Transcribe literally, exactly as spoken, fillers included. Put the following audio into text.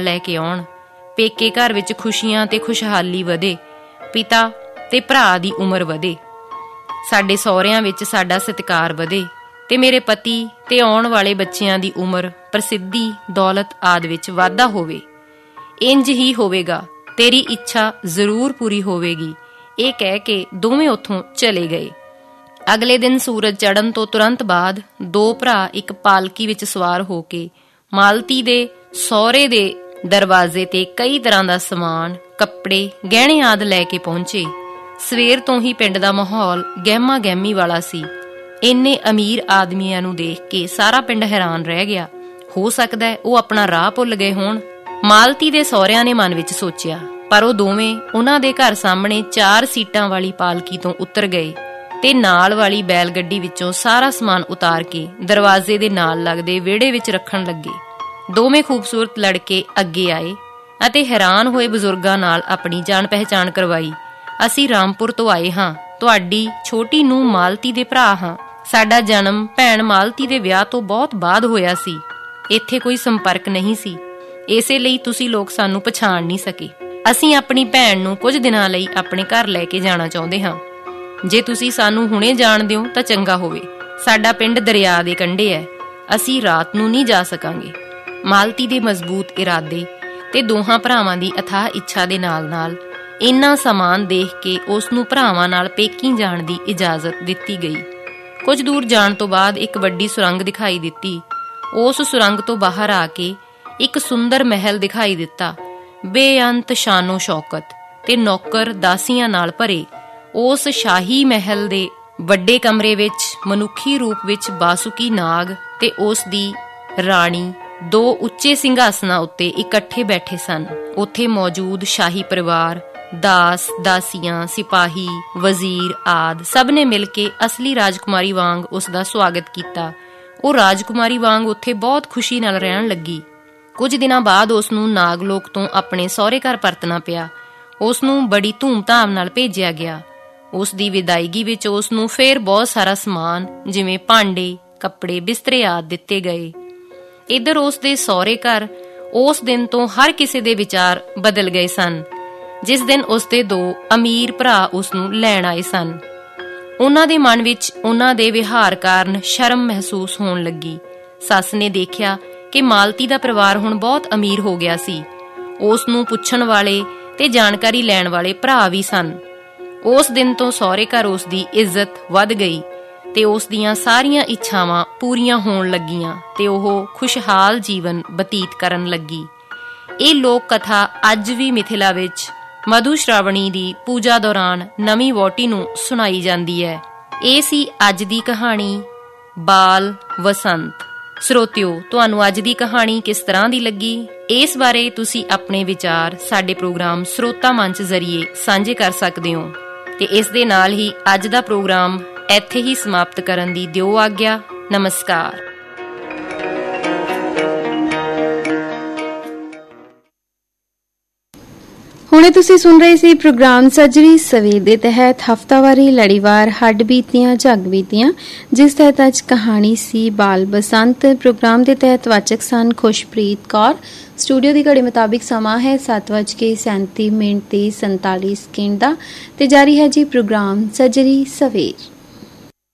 ਲੈ ਕੇ ਆਉਣ। ਪੇਕੇ ਘਰ ਵਿੱਚ ਖੁਸ਼ੀਆਂ ਤੇ ਖੁਸ਼ਹਾਲੀ ਵਧੇ, ਪਿਤਾ ਤੇ ਭਰਾ ਦੀ ਉਮਰ ਵਧੇ, ਸਾਡੇ ਸਹੁਰਿਆਂ ਵਿੱਚ ਸਾਡਾ ਸਤਿਕਾਰ ਵਧੇ ਤੇ ਮੇਰੇ ਪਤੀ ਤੇ ਆਉਣ ਵਾਲੇ ਬੱਚਿਆਂ ਦੀ ਉਮਰ, ਪ੍ਰਸਿੱਧੀ, ਦੌਲਤ ਆਦਿ ਵਿੱਚ ਵਾਧਾ ਹੋਵੇ। ਇੰਜ ਹੀ ਹੋਵੇਗਾ, ਤੇਰੀ ਇੱਛਾ ਜ਼ਰੂਰ ਪੂਰੀ ਹੋਵੇਗੀ। ਇਹ ਕਹਿ ਕੇ ਦੋਵੇਂ ਉੱਥੋਂ ਚਲੇ ਗਏ। ਅਗਲੇ ਦਿਨ ਸੂਰਜ ਚੜ੍ਹਨ ਤੋਂ ਤੁਰੰਤ ਬਾਅਦ ਦੋ ਭਰਾ ਇੱਕ ਪਾਲਕੀ ਵਿੱਚ ਸਵਾਰ ਹੋ ਕੇ ਮਾਲਤੀ ਦੇ ਸਹੁਰੇ ਦੇ ਦਰਵਾਜ਼ੇ ਤੇ ਕਈ ਤਰ੍ਹਾਂ ਦਾ ਸਮਾਨ, ਕੱਪੜੇ, ਗਹਿਣੇ ਆਦਿ ਲੈ ਕੇ ਪਹੁੰਚੇ। ਸਵੇਰ ਤੋਂ ਹੀ ਪਿੰਡ ਦਾ ਮਾਹੌਲ ਗਹਿਮਾ ਗਹਿਮੀ ਵਾਲਾ ਸੀ। ਇੰਨੇ ਅਮੀਰ ਆਦਮੀਆਂ ਨੂੰ ਦੇਖ ਕੇ ਸਾਰਾ ਪਿੰਡ ਹੈਰਾਨ ਰਹਿ ਗਿਆ। ਹੋ ਸਕਦਾ ਹੈ ਉਹ ਆਪਣਾ ਰਾਹ ਭੁੱਲ ਗਏ ਹੋਣ। ਮਾਲਤੀ ਦੇ ਸਹੁਰਿਆਂ ਨੇ ਮਨ ਵਿੱਚ ਸੋਚਿਆ, ਪਰ ਉਹ ਦੋਵੇਂ ਉਹਨਾਂ ਦੇ ਘਰ ਸਾਹਮਣੇ ਚਾਰ ਸੀਟਾਂ ਵਾਲੀ ਪਾਲਕੀ ਤੋਂ ਉਤਰ ਗਏ ਤੇ ਨਾਲ ਵਾਲੀ ਬੈਲ ਗੱਡੀ ਵਿੱਚੋਂ ਸਾਰਾ ਸਮਾਨ ਉਤਾਰ ਕੇ ਦਰਵਾਜ਼ੇ ਦੇ ਨਾਲ ਲੱਗਦੇ ਵਿਹੜੇ ਵਿੱਚ ਰੱਖਣ ਲੱਗੇ। ਦੋਵੇਂ ਖੂਬਸੂਰਤ ਲੜਕੇ ਅੱਗੇ ਆਏ ਅਤੇ ਹੈਰਾਨ ਹੋਏ ਬਜ਼ੁਰਗਾਂ ਨਾਲ ਆਪਣੀ ਜਾਣ ਪਹਿਚਾਣ ਕਰਵਾਈ। ਅਸੀਂ ਰਾਮਪੁਰ ਤੋਂ ਆਏ ਹਾਂ, ਤੁਹਾਡੀ ਛੋਟੀ ਨੂੰਹ ਮਾਲਤੀ ਦੇ ਭਰਾ ਹਾਂ। ਸਾਡਾ ਜਨਮ ਭੈਣ ਮਾਲਤੀ ਦੇ ਵਿਆਹ ਤੋਂ ਬਹੁਤ ਬਾਅਦ ਹੋਇਆ ਸੀ। ਇੱਥੇ ਕੋਈ ਸੰਪਰਕ ਨਹੀਂ ਸੀ, ਇਸੇ ਲਈ ਤੁਸੀਂ ਲੋਕ ਸਾਨੂੰ ਪਛਾਣ ਨਹੀਂ ਸਕੇ। ਅਸੀਂ ਆਪਣੀ ਭੈਣ ਨੂੰ ਕੁਝ ਦਿਨਾਂ ਲਈ ਆਪਣੇ ਘਰ ਲੈ ਕੇ ਜਾਣਾ ਚਾਹੁੰਦੇ ਹਾਂ। ਜੇ ਤੁਸੀਂ ਸਾਨੂੰ ਹੁਣੇ ਜਾਣ ਦਿਓ ਤਾਂ ਚੰਗਾ ਹੋਵੇ। ਸਾਡਾ ਪਿੰਡ ਦਰਿਆ ਦੇ ਕੰਢੇ ਹੈ, ਅਸੀਂ ਰਾਤ ਨੂੰ ਨਹੀਂ ਜਾ ਸਕਾਂਗੇ। ਮਾਲਤੀ ਦੇ ਮਜ਼ਬੂਤ ਇਰਾਦੇ ਤੇ ਦੋਹਾਂ ਭਰਾਵਾਂ ਦੀ ਅਥਾਹ ਇੱਛਾ ਦੇ ਨਾਲ ਨਾਲ ਇੰਨਾ ਸਮਾਨ ਦੇਖ ਕੇ ਉਸ ਨੂੰ ਭਰਾਵਾਂ ਨਾਲ ਪੇਕੀ ਜਾਣ ਦੀ ਇਜਾਜ਼ਤ ਦਿੱਤੀ ਗਈ। ਕੁਝ ਦੂਰ ਜਾਣ ਤੋਂ ਬਾਅਦ ਇੱਕ ਵੱਡੀ ਸੁਰੰਗ ਦਿਖਾਈ ਦਿੱਤੀ। ਉਸ ਸੁਰੰਗ ਤੋਂ ਬਾਹਰ ਆ ਕੇ ਇੱਕ ਸੁੰਦਰ ਮਹਿਲ ਦਿਖਾਈ ਦਿੱਤਾ, ਬੇਅੰਤ ਸ਼ਾਨੋ ਸ਼ੌਕਤ ਤੇ ਨੌਕਰ ਦਾਸੀਆਂ ਨਾਲ ਭਰੇ। ਉਸ ਸ਼ਾਹੀ ਮਹਿਲ ਦੇ ਵੱਡੇ ਕਮਰੇ ਵਿੱਚ ਮਨੁੱਖੀ ਰੂਪ ਵਿੱਚ ਬਾਸੁਕੀ ਨਾਗ ਤੇ ਉਸ ਦੀ ਰਾਣੀ ਦੋ ਉੱਚੇ ਸਿੰਘਾਸਨਾਂ ਉੱਤੇ ਇਕੱਠੇ ਬੈਠੇ ਸਨ। ਉੱਥੇ ਮੌਜੂਦ ਸ਼ਾਹੀ ਪਰਿਵਾਰ, ਦਾਸ, ਦਾਸੀਆਂ, ਸਿਪਾਹੀ, ਵਜ਼ੀਰ ਆਦਿ ਸਭ ਨੇ ਮਿਲ ਕੇ ਅਸਲੀ ਰਾਜਕੁਮਾਰੀ ਵਾਂਗ ਉਸ ਦਾ ਸਵਾਗਤ ਕੀਤਾ। ਉਹ ਰਾਜਕੁਮਾਰੀ ਵਾਂਗ ਉੱਥੇ ਬਹੁਤ ਖੁਸ਼ੀ ਨਾਲ ਰਹਿਣ ਲੱਗੀ। ਕੁਝ ਦਿਨਾਂ ਬਾਅਦ ਉਸ ਨੂੰ ਨਾਗਲੋਕ ਤੋਂ ਆਪਣੇ ਸਹੁਰੇ ਘਰ ਪਰਤਣਾ ਪਿਆ। ਉਸ ਨੂੰ ਬੜੀ ਧੂਮ-ਧਾਮ ਨਾਲ ਭੇਜਿਆ ਗਿਆ। ਉਸ ਦੀ ਵਿਦਾਇਗੀ ਵਿੱਚ ਉਸ ਨੂੰ ਫੇਰ ਬਹੁਤ ਸਾਰਾ ਸਮਾਨ ਜਿਵੇਂ ਭਾਂਡੇ, ਕੱਪੜੇ, ਬਿਸਤਰੇ ਆਦਿ ਦਿੱਤੇ ਗਏ। ਇੱਧਰ ਉਸ ਦੇ ਸਹੁਰੇ ਘਰ ਉਸ ਦਿਨ ਤੋਂ ਹਰ ਕਿਸੇ ਦੇ ਵਿਚਾਰ ਬਦਲ ਗਏ ਸਨ। ਜਿਸ ਦਿਨ ਉਸ ਦੇ ਦੋ ਅਮੀਰ ਭਰਾ ਉਸ ਨੂੰ ਲੈਣ ਆਏ ਸਨ, ਉਹਨਾਂ ਦੇ ਮਨ ਵਿੱਚ ਉਹਨਾਂ ਦੇ ਵਿਹਾਰ ਕਾਰਨ ਸ਼ਰਮ ਮਹਿਸੂਸ ਹੋਣ ਲੱਗੀ। ਸੱਸ ਨੇ ਦੇਖਿਆ ਕਿ ਮਾਲਤੀ ਦਾ ਪਰਿਵਾਰ ਹੁਣ ਬਹੁਤ ਅਮੀਰ ਹੋ ਗਿਆ ਸੀ। ਉਸ ਨੂੰ ਪੁੱਛਣ ਵਾਲੇ ਤੇ ਜਾਣਕਾਰੀ ਲੈਣ ਵਾਲੇ ਭਰਾ ਵੀ ਸਨ। ਉਸ ਦਿਨ ਤੋਂ ਸਹੁਰੇ ਘਰ ਉਸ ਦੀ ਇੱਜ਼ਤ ਵੱਧ ਗਈ ਤੇ ਉਸ ਦੀਆਂ ਸਾਰੀਆਂ ਇੱਛਾਵਾਂ ਪੂਰੀਆਂ ਹੋਣ ਲੱਗੀਆਂ ਤੇ ਉਹ ਖੁਸ਼ਹਾਲ ਜੀਵਨ ਬਤੀਤ ਕਰਨ ਲੱਗੀ। ਇਹ ਲੋਕ ਕਥਾ ਅੱਜ ਵੀ ਮਿਥਿਲਾ ਵਿੱਚ ਮਧੂ ਸ਼ਰਾਵਣੀ ਦੀ ਪੂਜਾ ਦੌਰਾਨ ਨਵੀਂ ਵਹੁਟੀ ਨੂੰ ਸੁਣਾਈ ਜਾਂਦੀ ਹੈ। ਇਹ ਸੀ ਅੱਜ ਦੀ ਕਹਾਣੀ ਬਾਲ ਵਸੰਤ। ਸਰੋਤਿਓ, ਤੁਹਾਨੂੰ ਅੱਜ ਦੀ ਕਹਾਣੀ ਕਿਸ ਤਰ੍ਹਾਂ ਦੀ ਲੱਗੀ? ਇਸ ਬਾਰੇ ਤੁਸੀਂ ਆਪਣੇ ਵਿਚਾਰ ਸਾਡੇ ਪ੍ਰੋਗਰਾਮ ਸਰੋਤਾ ਮੰਚ ਜ਼ਰੀਏ ਸਾਂਝੇ ਕਰ ਸਕਦੇ ਹੋ। ਤੇ ਇਸ ਦੇ ਨਾਲ ਹੀ ਅੱਜ ਦਾ ਪ੍ਰੋਗਰਾਮ ਇੱਥੇ ਹੀ ਸਮਾਪਤ ਕਰਨ ਦੀ ਦਿਓ ਆਗਿਆ। ਨਮਸਕਾਰ। ਹੁਣੇ ਤੁਸੀਂ ਸੁਣ ਰਹੇ ਸੀ ਪ੍ਰੋਗਰਾਮ ਸੱਜਰੀ ਸਵੇਰ ਦੇ ਤਹਿਤ ਹਫ਼ਤਾਵਾਰੀ ਲੜੀਵਾਰ ਹੱਡ ਬੀਤੀਆਂ ਝੱਗ ਬੀਤੀਆਂ, ਜਿਸ ਤਹਿਤ ਅੱਜ ਕਹਾਣੀ ਸੀ ਬਾਲ ਬਸੰਤ। ਪ੍ਰੋਗਰਾਮ ਦੇ ਤਹਿਤ ਵਾਚਕ ਸਨ ਖੁਸ਼ਪ੍ਰੀਤ ਕੌਰ। ਸਟੂਡੀਓ ਦੀ ਘੜੀ ਮੁਤਾਬਿਕ ਸਮਾਂ ਹੈ ਸੱਤ ਵੱਜ ਕੇ ਸੈਂਤੀ ਮਿੰਟ ਤੇ ਸੰਤਾਲੀ ਸਕਿੰਟ ਦਾ ਤੇ ਜਾਰੀ ਹੈ ਜੀ ਪ੍ਰੋਗਰਾਮ ਸੱਜਰੀ ਸਵੇਰ।